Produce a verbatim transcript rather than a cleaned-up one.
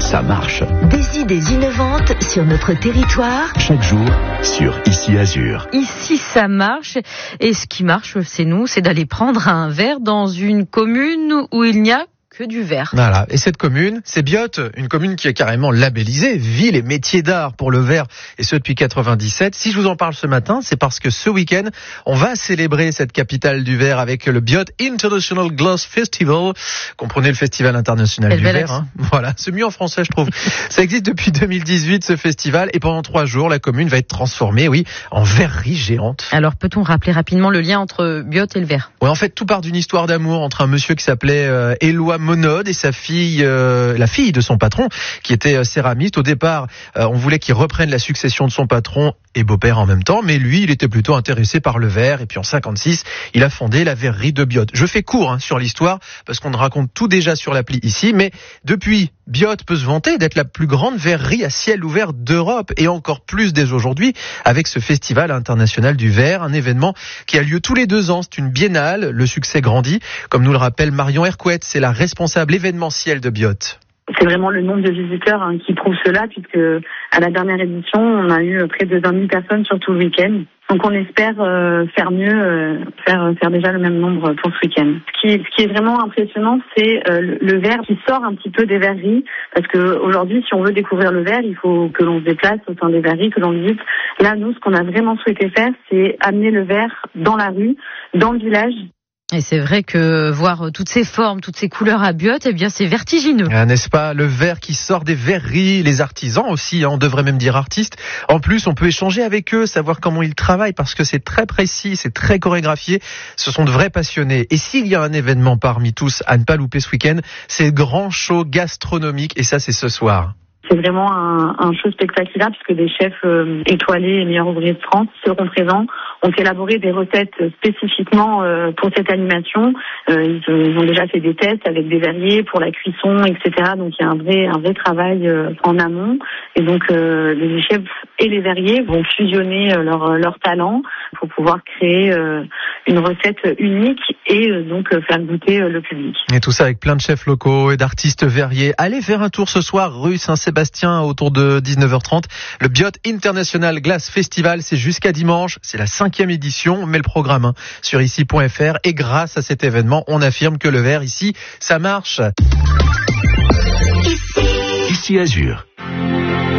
ça marche. Des idées innovantes sur notre territoire. Chaque jour sur Ici Azur. Ici, ça marche. Et ce qui marche, c'est nous, c'est d'aller prendre un verre dans une commune où il n'y a que du verre. Voilà. Et cette commune, c'est Biot, une commune qui est carrément labellisée ville et métiers d'art pour le verre, et ce depuis quatre-vingt-dix-sept. Si je vous en parle ce matin, c'est parce que ce week-end, on va célébrer cette capitale du verre avec le Biot International Glass Festival. Comprenez le Festival international Elle du verre. Hein. Hein. Voilà, c'est mieux en français, je trouve. Ça existe depuis deux mille dix-huit, ce festival, et pendant trois jours, la commune va être transformée, oui, en verrerie géante. Alors, peut-on rappeler rapidement le lien entre Biot et le verre ? Ouais, en fait, tout part d'une histoire d'amour entre un monsieur qui s'appelait euh, Éloi Monod et sa fille, euh, la fille de son patron, qui était euh, céramiste. Au départ, euh, on voulait qu'il reprenne la succession de son patron et beau-père en même temps, mais lui, il était plutôt intéressé par le verre. Et puis en cinquante-six, il a fondé la verrerie de Biot. Je fais court hein, sur l'histoire, parce qu'on raconte tout déjà sur l'appli ici, mais depuis, Biot peut se vanter d'être la plus grande verrerie à ciel ouvert d'Europe, et encore plus dès aujourd'hui, avec ce festival international du verre, un événement qui a lieu tous les deux ans. C'est une biennale, le succès grandit, comme nous le rappelle Marion Hercouet, c'est la responsable événementielle de Biot. C'est vraiment le nombre de visiteurs hein, qui prouve cela, puisque à la dernière édition, on a eu près de vingt mille personnes sur tout le week-end. Donc on espère euh, faire mieux, euh, faire faire déjà le même nombre pour ce week-end. Ce qui, ce qui est vraiment impressionnant, c'est euh, le, le verre qui sort un petit peu des verreries, parce que aujourd'hui, si on veut découvrir le verre, il faut que l'on se déplace au sein des verreries, que l'on visite. Là, nous, ce qu'on a vraiment souhaité faire, c'est amener le verre dans la rue, dans le village. Et c'est vrai que voir toutes ces formes, toutes ces couleurs à Biot, eh bien, c'est vertigineux. Ah, n'est-ce pas, le verre qui sort des verreries, les artisans aussi, hein, on devrait même dire artistes. En plus, on peut échanger avec eux, savoir comment ils travaillent, parce que c'est très précis, c'est très chorégraphié. Ce sont de vrais passionnés. Et s'il y a un événement parmi tous à ne pas louper ce week-end, c'est le grand show gastronomique, et ça, c'est ce soir. C'est vraiment un, un show spectaculaire, puisque des chefs euh, étoilés et meilleurs ouvriers de France seront présents, ont élaboré des recettes spécifiquement euh, pour cette animation. Euh, ils, ils ont déjà fait des tests avec des verriers pour la cuisson, et cetera. Donc il y a un vrai, un vrai travail euh, en amont. Et donc euh, les chefs et les verriers vont fusionner euh, leur, leur talent pour pouvoir créer euh, une recette unique et euh, donc euh, faire goûter euh, le public. Et tout ça avec plein de chefs locaux et d'artistes verriers. Allez faire un tour ce soir rue Saint-Sébastien autour de dix-neuf heures trente. Le Biot International Glass Festival, c'est jusqu'à dimanche. C'est la cinquième édition. On met le programme hein, sur ici point f r. Et grâce à cet événement, on affirme que le verre ici, ça marche. Ici Azur.